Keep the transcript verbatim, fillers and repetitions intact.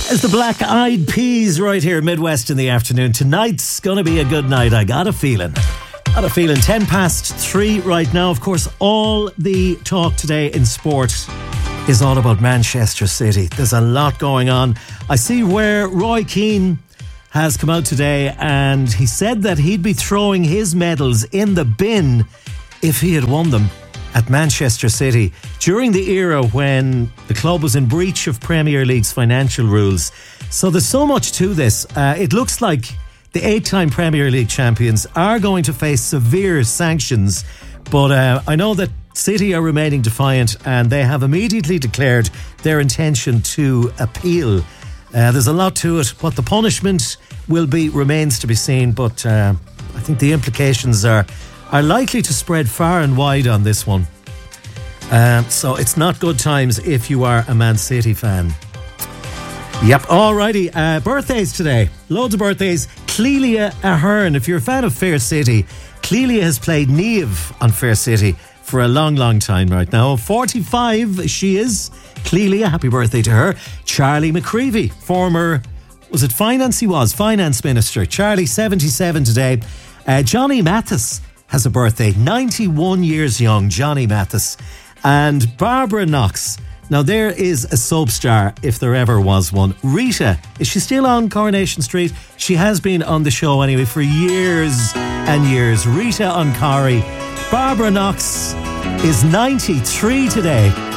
It's the Black Eyed Peas right here, Midwest in the afternoon. Tonight's going to be a good night. I got a feeling. Got a feeling. Ten past three right now. Of course, all the talk today in sport is all about Manchester City. There's a lot going on. I see where Roy Keane has come out today and he said that he'd be throwing his medals in the bin if he had won them at Manchester City during the era when the club was in breach of Premier League's financial rules. So there's so much to this. Uh, it looks like the eight-time Premier League champions are going to face severe sanctions, but uh, I know that City are remaining defiant and they have immediately declared their intention to appeal. Uh, there's a lot to it. What the punishment will be remains to be seen, but uh, I think the implications are are likely to spread far and wide on this one. Um, so it's not good times if you are a Man City fan. Yep, alrighty. Uh, birthdays today. Loads of birthdays. Clelia Ahern. If you're a fan of Fair City, Clelia has played Niamh on Fair City for a long, long time right now. forty-five she is. Clelia, happy birthday to her. Charlie McCreevy, former, was it finance? He was, finance minister. Charlie, seventy-seven today. Uh, Johnny Mathis has a birthday, ninety-one years young, Johnny Mathis. And Barbara Knox. Now there is a soap star, if there ever was one. Rita, is she still on Coronation Street? She has been on the show anyway for years and years. Rita on Corrie. Barbara Knox is ninety-three today.